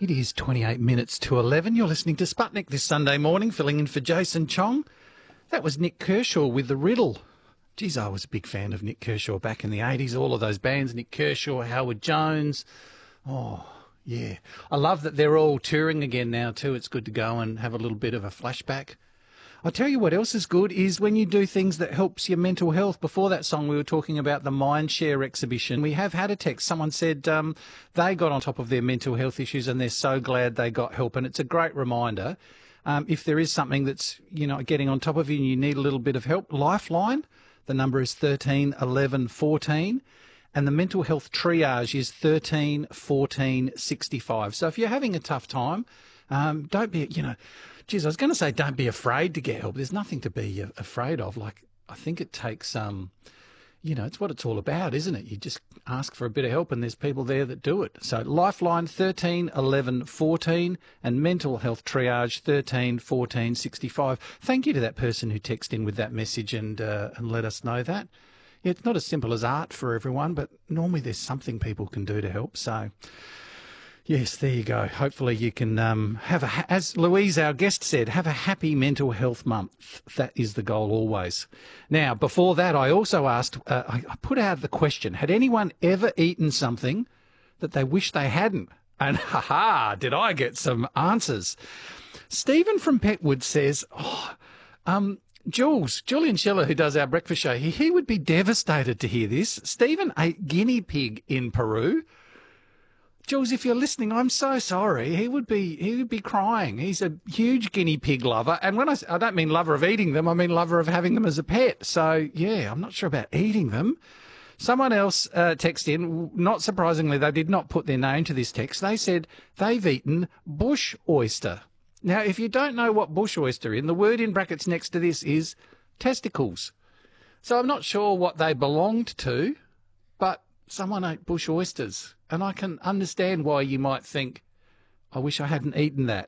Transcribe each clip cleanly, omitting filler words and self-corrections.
It is 28 minutes to 11. You're listening to Sputnik this Sunday morning, filling in for Jason Chong. That was Nick Kershaw with The Riddle. Geez, I was a big fan of Nick Kershaw back in the 80s, all of those bands, Nick Kershaw, Howard Jones. Oh, yeah. I love that they're all touring again now too. It's good to go and have a little bit of a flashback. I'll tell you what else is good is when you do things that helps your mental health. Before that song, we were talking about the Mindshare exhibition. We have had a text. Someone said they got on top of their mental health issues and they're so glad they got help. And it's a great reminder. If there is something that's, getting on top of you and you need a little bit of help, Lifeline, the number is 13 11 14. And the mental health triage is 13 14 65. So if you're having a tough time, don't be, I was going to say don't be afraid to get help. There's nothing to be afraid of. Like, I think it takes, it's what it's all about, isn't it? You just ask for a bit of help and there's people there that do it. So Lifeline 13 11 14 and mental health triage 13 14 65. Thank you to that person who texted in with that message and let us know that. Yeah, it's not as simple as art for everyone, but normally there's something people can do to help. So, yes, there you go. Hopefully you can as Louise, our guest, said, have a happy mental health month. That is the goal always. Now, before that, I also asked, I put out the question, had anyone ever eaten something that they wish they hadn't? And did I get some answers. Stephen from Petwood says, Julian Schiller, who does our breakfast show, he would be devastated to hear this. Stephen ate guinea pig in Peru. Jules, if you're listening, I'm so sorry. He would be crying. He's a huge guinea pig lover. And when I don't mean lover of eating them, I mean lover of having them as a pet. So, yeah, I'm not sure about eating them. Someone else texted in, not surprisingly, they did not put their name to this text. They said they've eaten bush oyster. Now, if you don't know what bush oyster is, the word in brackets next to this is testicles. So I'm not sure what they belonged to, but someone ate bush oysters. And I can understand why you might think, I wish I hadn't eaten that.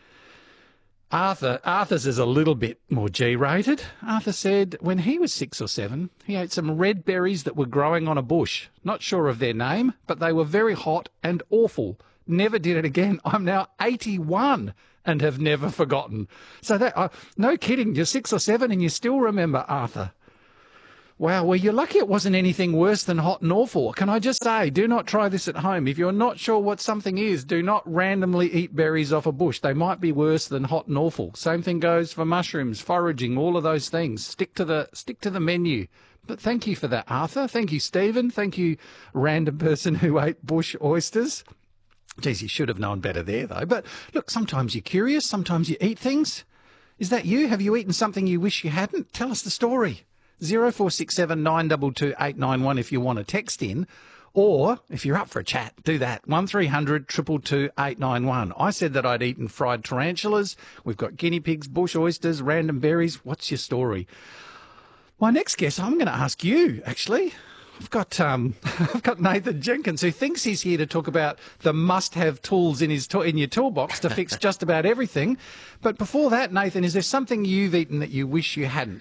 Arthur's is a little bit more G-rated. Arthur said when he was 6 or 7, he ate some red berries that were growing on a bush. Not sure of their name, but they were very hot and awful. Never did it again. I'm now 81 and have never forgotten. So that, no kidding, you're 6 or 7 and you still remember, Arthur. Wow, well, you're lucky it wasn't anything worse than hot and awful. Can I just say, do not try this at home. If you're not sure what something is, do not randomly eat berries off a bush. They might be worse than hot and awful. Same thing goes for mushrooms, foraging, all of those things. Stick to the menu. But thank you for that, Arthur. Thank you, Stephen. Thank you, random person who ate bush oysters. Geez, you should have known better there, though. But look, sometimes you're curious. Sometimes you eat things. Is that you? Have you eaten something you wish you hadn't? Tell us the story. 0467 922 891 if you want to text in. Or, if you're up for a chat, do that. 1300 222 891. I said that I'd eaten fried tarantulas. We've got guinea pigs, bush oysters, random berries. What's your story? My next guest, I'm going to ask you, actually. I've got Nathan Jenkins, who thinks he's here to talk about the must-have tools in your toolbox to fix just about everything. But before that, Nathan, is there something you've eaten that you wish you hadn't?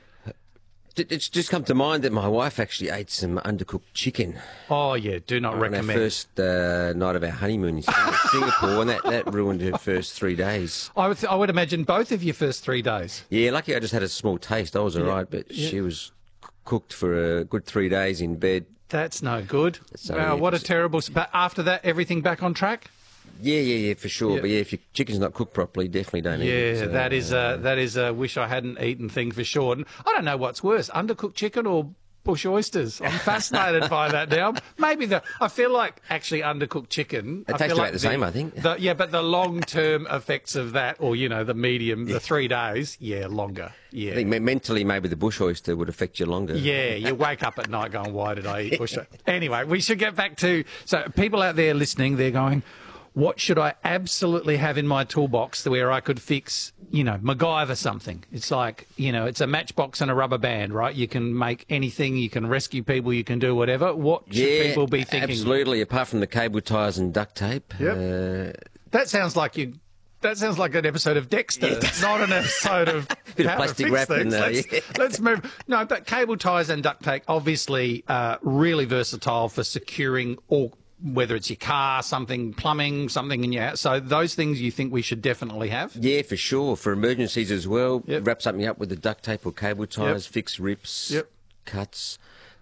It's just come to mind that my wife actually ate some undercooked chicken. Oh, yeah, do not recommend. On our first night of our honeymoon in Singapore, and that ruined her first 3 days. I would imagine both of your first 3 days. Yeah, lucky I just had a small taste. I was all right, but she was cooked for a good 3 days in bed. That's no good. So, wow, what a terrible... But after that, everything back on track? Yeah, for sure. Yeah. But yeah, if your chicken's not cooked properly, definitely don't eat it. Yeah, that is a wish I hadn't eaten thing for sure. And I don't know what's worse, undercooked chicken or bush oysters. I'm fascinated by that now. Maybe I feel like actually undercooked chicken. It tastes about the same, I think. But the long-term effects of that, or, the medium, the 3 days, longer. Yeah. I think mentally maybe the bush oyster would affect you longer. Yeah, you wake up at night going, why did I eat bush oyster? Anyway, we should get back to... So people out there listening, they're going... What should I absolutely have in my toolbox where I could fix, MacGyver something? It's like, it's a matchbox and a rubber band, right? You can make anything, you can rescue people, you can do whatever. What should people be thinking? Absolutely, apart from the cable ties and duct tape. Yep. That sounds like an episode of Dexter, not an episode of bit of plastic wrap in there. Let's move. No, but cable ties and duct tape, obviously really versatile for securing all whether it's your car, something, plumbing, something in your house. So those things you think we should definitely have? Yeah, for sure. For emergencies as well, Yep. wrap something up with the duct tape or cable ties, Yep. fix rips, Yep. cuts.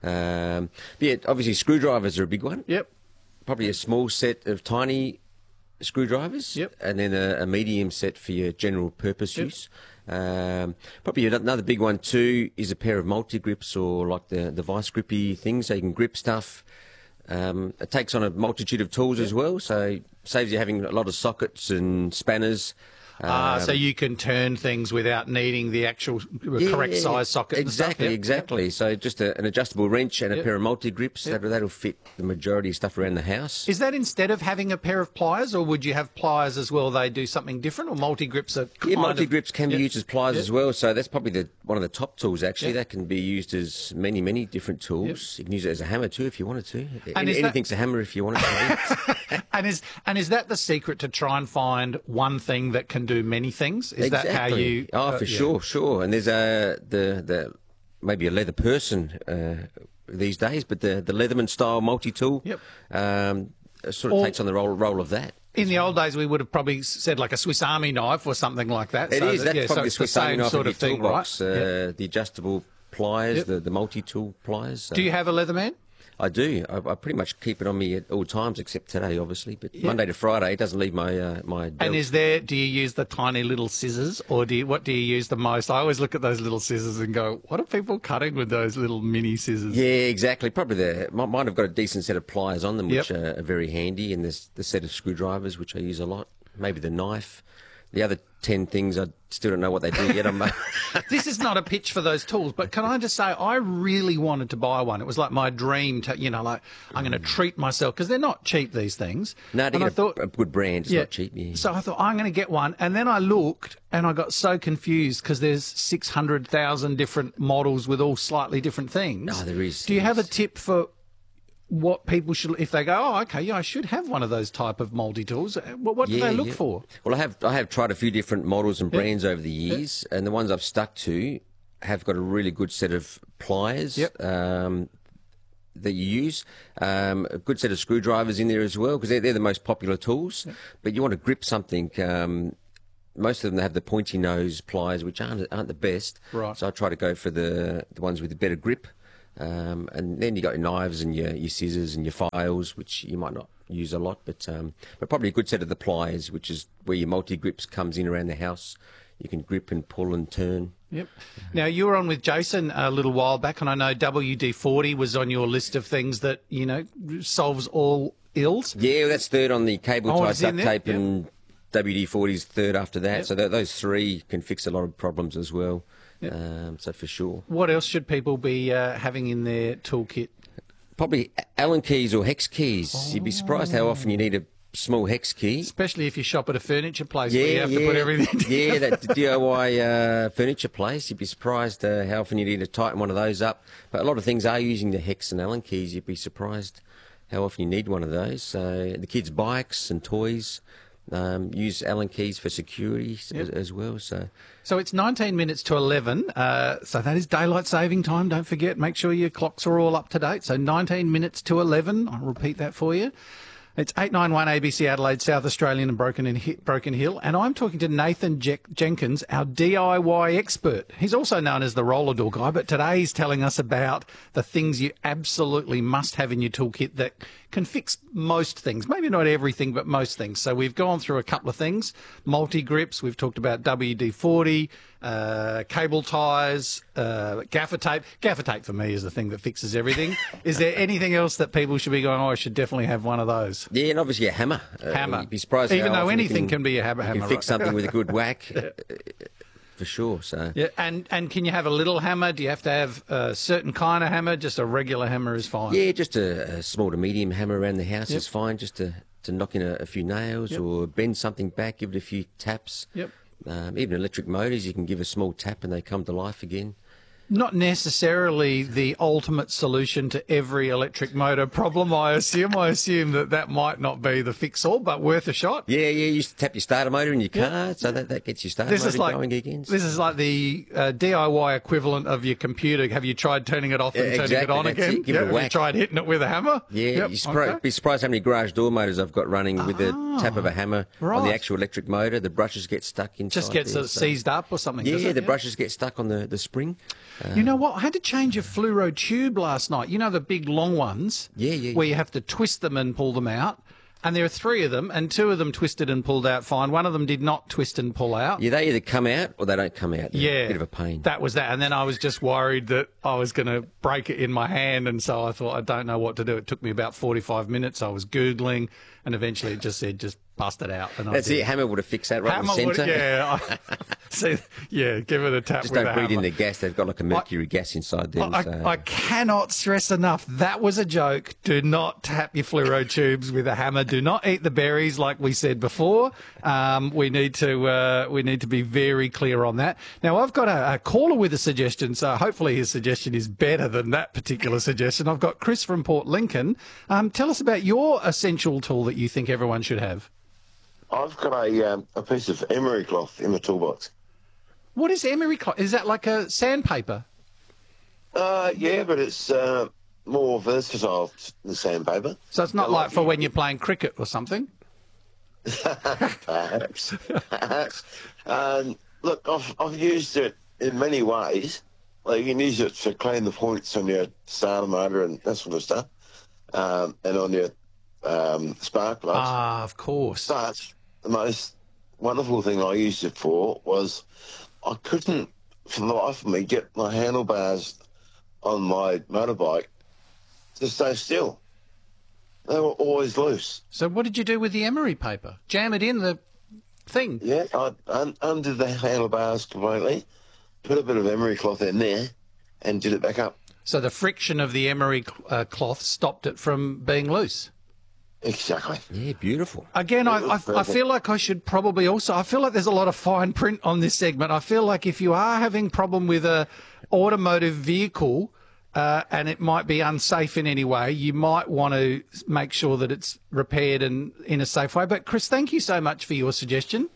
Yeah, obviously screwdrivers are a big one. Yep. Probably a small set of tiny screwdrivers, Yep. and then a medium set for your general purpose Yep. use. Probably another big one too is a pair of multi-grips, or like the vice grippy things, so you can grip stuff. It takes on a multitude of tools as well, so saves you having a lot of sockets and spanners. So you can turn things without needing the actual correct size socket. Exactly, and stuff. exactly. So just an adjustable wrench and a pair of multi-grips, that'll fit the majority of stuff around the house. Is that instead of having a pair of pliers, or would you have pliers as well? They do something different, or multi-grips are Yeah, multi-grips can be Yep. used as pliers Yep. as well, so that's probably one of the top tools, actually. Yep. That can be used as many different tools. You can use it as a hammer too if you wanted to. And is that- Anything's a hammer if you want it to be. And is that the secret, to try and find one thing that can do many things? Is that how you? Oh, for sure. And there's the maybe a leather person these days, but the Leatherman style multi-tool. Yep. Sort of takes on the role of that. In the old days, we would have probably said like a Swiss Army knife or something like that. It is. That's probably the it's the Swiss Army same knife sort in of your thing, toolbox. right? Yep. The adjustable pliers, Yep. the multi-tool pliers. Do you have a Leatherman? I do. I pretty much keep it on me at all times, except today, obviously. But Monday to Friday, it doesn't leave my my. And belt. do you use the tiny little scissors, or what do you use the most? I always look at those little scissors and go, what are people cutting with those little mini scissors? Yeah, exactly. Probably mine have got a decent set of pliers on them, which Yep. are very handy, and there's the set of screwdrivers, which I use a lot. Maybe the knife. The other 10 things, I still don't know what they do yet. This is not a pitch for those tools, but can I just say, I really wanted to buy one. It was like my dream to, like, I'm going to treat myself, because they're not cheap, these things. No, to And I get thought, a good brand, it's not cheap. Yeah. So I thought, I'm going to get one. And then I looked and I got so confused, because there's 600,000 different models with all slightly different things. Oh, there is. Do you have a tip for what people should, if they go, oh, okay, yeah, I should have one of those type of multi-tools, what do they look for? Well, I have tried a few different models and brands over the years, and the ones I've stuck to have got a really good set of pliers. Yep. That you use, a good set of screwdrivers in there as well, because they're the most popular tools. Yep. But you want to grip something. Most of them have the pointy nose pliers, which aren't the best. Right. So I try to go for the ones with the better grip. And then you got your knives and your scissors and your files, which you might not use a lot, but probably a good set of the pliers, which is where your multi-grips comes in around the house. You can grip and pull and turn. Yep. Now, you were on with Jason a little while back, and I know WD-40 was on your list of things that, solves all ills. Yeah, that's third on the cable ties, duct tape, Yep. and WD-40's third after that. Yep. So those three can fix a lot of problems as well. Yep. So for sure. What else should people be having in their toolkit? Probably Allen keys or hex keys. You'd be surprised how often you need a small hex key. Especially if you shop at a furniture place where you have to put everything together. Yeah, that DIY furniture place. You'd be surprised how often you need to tighten one of those up. But a lot of things are using the hex and Allen keys. You'd be surprised how often you need one of those. So the kids' bikes and toys use Allen keys for security as well. So it's 19 minutes to 11. So that is daylight saving time. Don't forget, make sure your clocks are all up to date. So 19 minutes to 11. I'll repeat that for you. It's 891 ABC Adelaide, South Australian and Broken Hill. And I'm talking to Nathan Jenkins, our DIY expert. He's also known as the roller door guy, but today he's telling us about the things you absolutely must have in your toolkit that can fix most things. Maybe not everything, but most things. So we've gone through a couple of things. Multi-grips, we've talked about WD-40, cable ties, gaffer tape. Gaffer tape for me is the thing that fixes everything. Is there anything else that people should be going, oh, I should definitely have one of those? Yeah, and obviously a hammer. Hammer. You'd be surprised even how though often anything can be a hammer. You can fix something with a good whack. For sure. So yeah, and can you have a little hammer? Do you have to have a certain kind of hammer? Just a regular hammer is fine. Yeah, just a small to medium hammer around the house is fine. Just to knock in a few nails or bend something back, give it a few taps. Yep. Even electric motors, you can give a small tap and they come to life again. Not necessarily the ultimate solution to every electric motor problem, I assume. I assume that might not be the fix-all, but worth a shot. Yeah, you used to tap your starter motor in your car, so that gets your starter motor going again. This is like the DIY equivalent of your computer. Have you tried turning it off and turning it on again? Give it a whack. Have you tried hitting it with a hammer? Yeah, you'd be surprised how many garage door motors I've got running with the tap of a hammer on the actual electric motor. The brushes get stuck inside. Just gets seized up or something. Yeah, the brushes get stuck on the spring. You know what? I had to change a fluoro tube last night. You know the big long ones? Yeah. Where you have to twist them and pull them out. And there are 3 of them, and 2 of them twisted and pulled out fine. One of them did not twist and pull out. Yeah, they either come out or they don't come out. They're a bit of a pain. That was that. And then I was just worried that I was going to break it in my hand, and so I thought, I don't know what to do. It took me about 45 minutes. I was Googling, and eventually it just said, just bust it out. And That's it. Hammer would have fixed that right in the centre. Yeah. Give it a tap just with don't a breathe hammer. in the gas. They've got like a mercury gas inside them. I cannot stress enough. That was a joke. Do not tap your fluoro tubes with a hammer. Do not eat the berries, like we said before. We need to be very clear on that. Now, I've got a caller with a suggestion, so hopefully his suggestion is better than that particular suggestion. I've got Chris from Port Lincoln. Tell us about your essential tool that you think everyone should have. I've got a piece of emery cloth in my toolbox. What is emery cloth? Is that like a sandpaper? Yeah, but it's more versatile than sandpaper. So it's not like for when you're playing cricket or something? Perhaps. Look, I've used it in many ways. Like you can use it to clean the points on your starter motor and that sort of stuff, and on your spark plugs. Ah, of course. But the most wonderful thing I used it for was I couldn't, for the life of me, get my handlebars on my motorbike to stay still. They were always loose. So what did you do with the emery paper? Jam it in the thing? Yeah, I undid the handlebars completely, put a bit of emery cloth in there, and did it back up. So the friction of the emery cloth stopped it from being loose? Exactly. Yeah, beautiful. Again, I feel like I should probably also... I feel like there's a lot of fine print on this segment. I feel like if you are having problem with a automotive vehicle and it might be unsafe in any way, you might want to make sure that it's repaired and in a safe way. But, Chris, thank you so much for your suggestion.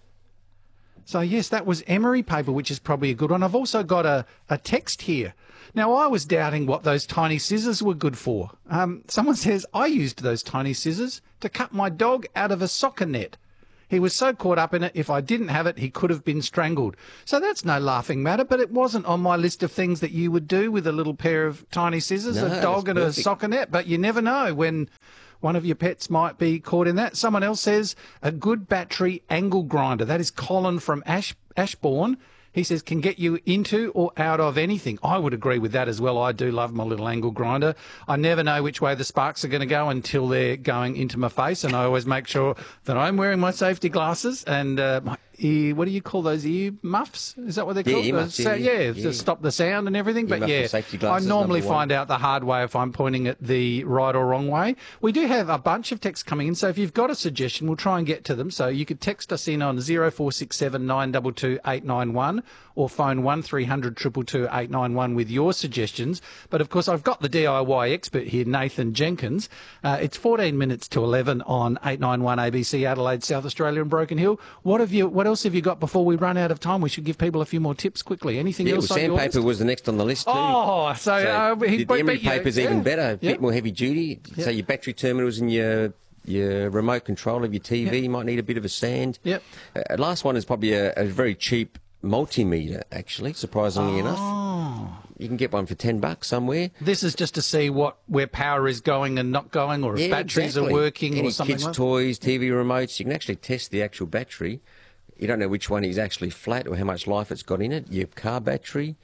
So, yes, that was emery paper, which is probably a good one. I've also got a text here. Now, I was doubting what those tiny scissors were good for. Someone says, I used those tiny scissors to cut my dog out of a soccer net. He was so caught up in it, if I didn't have it, he could have been strangled. So that's no laughing matter, but it wasn't on my list of things that you would do with a little pair of tiny scissors, a dog and a soccer net. But you never know when one of your pets might be caught in that. Someone else says, a good battery angle grinder. That is Colin from Ashbourne. He says, can get you into or out of anything. I would agree with that as well. I do love my little angle grinder. I never know which way the sparks are going to go until they're going into my face, and I always make sure that I'm wearing my safety glasses and my ear, what do you call those, ear muffs? Is that what they're called? Earmuffs, to stop the sound and everything. But yeah, I normally find out the hard way if I'm pointing it the right or wrong way. We do have a bunch of texts coming in, so if you've got a suggestion, we'll try and get to them. So you could text us in on 0467 922 891 or phone 1300 222 891 with your suggestions. But of course, I've got the DIY expert here, Nathan Jenkins. It's 14 minutes to 11 on 891 ABC Adelaide, South Australia and Broken Hill. What else have you got before we run out of time? We should give people a few more tips quickly. Anything else? Sandpaper was the next on the list too. Oh, the emery paper's even better, a bit more heavy duty. So your battery terminals and your remote control of your TV, you might need a bit of a sand. Yep. Last one is probably a very cheap multimeter, actually, surprisingly enough. You can get one for $10 somewhere. This is just to see where power is going and not going, or if batteries are working or something like that. Kids' toys, TV remotes, you can actually test the actual battery. You don't know which one is actually flat or how much life it's got in it. Your car battery,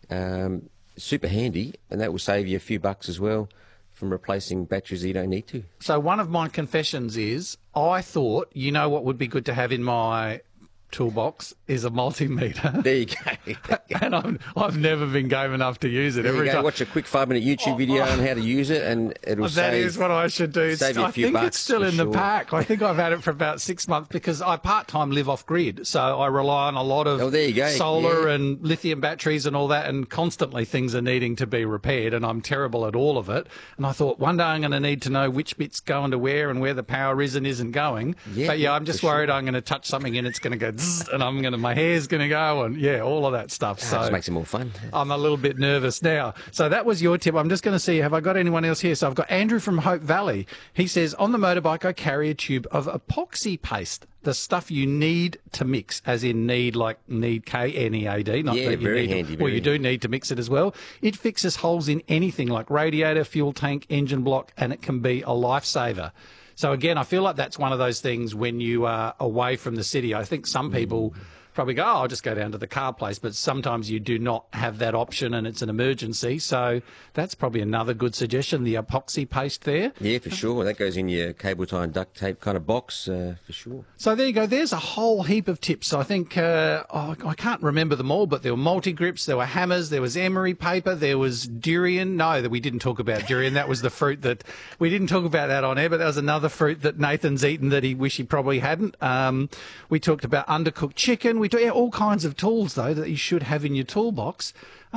super handy, and that will save you a few bucks as well from replacing batteries that you don't need to. So one of my confessions is I thought, you know what would be good to have in my toolbox is a multimeter. There you go. And I've never been game enough to use it. There Every you go. time. Watch a quick 5-minute YouTube video on how to use it, and it'll That is what I should do. save you a I few think bucks it's still for in the sure. pack. I think I've had it for about 6 months because I part-time live off-grid. So I rely on a lot of there you go. solar Yeah. and lithium batteries and all that, and constantly things are needing to be repaired, and I'm terrible at all of it. And I thought one day I'm going to need to know which bit's going to where and where the power is and isn't going. Yeah, but yeah, I'm for just sure. worried I'm going to touch something and it's going to go zzz, and my hair's going to go, and yeah, all of that stuff. It So just makes it more fun. I'm a little bit nervous now. So that was your tip. I'm just going to see, have I got anyone else here? So I've got Andrew from Hope Valley. He says, on the motorbike, I carry a tube of epoxy paste, the stuff you need to mix, as in need K-N-E-A-D. Not Yeah, that you very need handy, Well, very you do need to mix it as well. It fixes holes in anything like radiator, fuel tank, engine block, and it can be a lifesaver. So again, I feel like that's one of those things when you are away from the city. I think some people probably go, oh, I'll just go down to the car place, but sometimes you do not have that option and it's an emergency. So that's probably another good suggestion, the epoxy paste there. Yeah, for sure. That goes in your cable tie and duct tape kind of box, for sure. So there you go. There's a whole heap of tips. I think, I can't remember them all, but there were multi-grips, there were hammers, there was emery paper, there was durian. No, that we didn't talk about durian. That was the fruit that, we didn't talk about that on air, but that was another fruit that Nathan's eaten that he wish he probably hadn't. We talked about undercooked chicken. We do all kinds of tools, though, that you should have in your toolbox.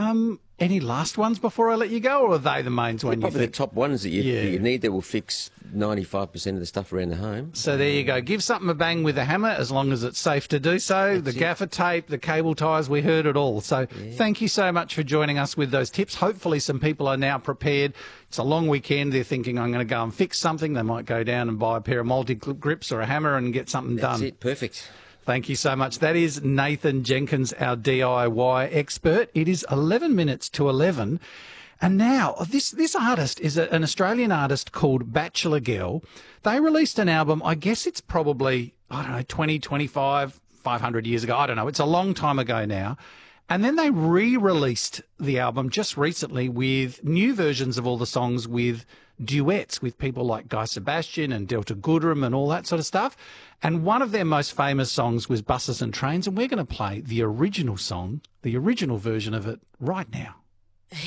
Any last ones before I let you go, or are they the main one you Probably the think? top ones that you, Yeah. that you need that will fix 95% of the stuff around the home. So there you go. Give something a bang with a hammer as long as it's safe to do so. The gaffer tape, the cable ties, we heard it all. So thank you so much for joining us with those tips. Hopefully some people are now prepared. It's a long weekend. They're thinking, I'm going to go and fix something. They might go down and buy a pair of multi-grips or a hammer and get something That's done. it. Perfect. Thank you so much. That is Nathan Jenkins, our DIY expert. It is 11 minutes to 11. And now, this artist is an Australian artist called Bachelor Girl. They released an album, I guess it's probably, 20, 25, 500 years ago. I don't know. It's a long time ago now. And then they re-released the album just recently with new versions of all the songs with duets with people like Guy Sebastian and Delta Goodrem and all that sort of stuff. And one of their most famous songs was Buses and Trains. And we're going to play the original song, the original version of it right now.